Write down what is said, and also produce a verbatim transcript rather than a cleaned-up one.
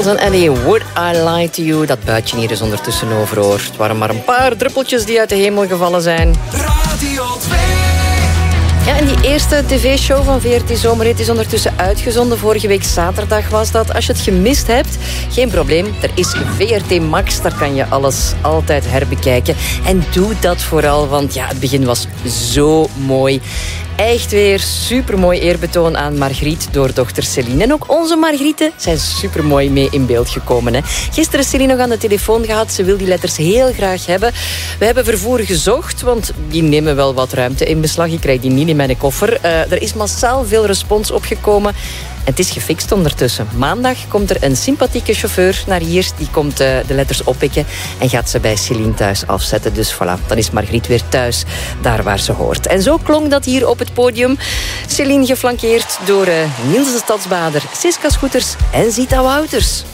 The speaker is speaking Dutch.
Beatles en Ellie, Would I Lie to You? Dat buitje hier is ondertussen over, hoor. Het waren maar een paar druppeltjes die uit de hemel gevallen zijn. Radio twee. Ja, en die eerste tv-show van V R T Zomerhit is ondertussen uitgezonden. Vorige week zaterdag was dat. Als je het gemist hebt, geen probleem. Er is V R T Max, daar kan je alles altijd herbekijken. En doe dat vooral, want ja, het begin was zo mooi. Echt weer supermooi eerbetoon aan Margriet door dochter Céline. En ook onze Margrieten zijn supermooi mee in beeld gekomen. Hè. Gisteren is Céline nog aan de telefoon gehad. Ze wil die letters heel graag hebben. We hebben vervoer gezocht, want die nemen wel wat ruimte in beslag. Ik krijg die niet in mijn koffer. Uh, er is massaal veel respons opgekomen. En het is gefixt ondertussen. Maandag komt er een sympathieke chauffeur naar hier. Die komt uh, de letters oppikken en gaat ze bij Céline thuis afzetten. Dus voilà, dan is Margriet weer thuis, daar waar ze hoort. En zo klonk dat hier op het podium. Céline geflankeerd door uh, Niels de Stadsbader, Siska Scooters en Zita Wouters.